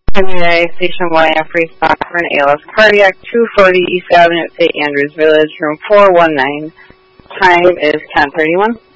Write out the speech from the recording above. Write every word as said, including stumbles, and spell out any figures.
Primary Station Y M Free Spot for an A L S Cardiac, two forty East Avenue at Saint Andrews Village, room four one nine. Time is ten thirty-one.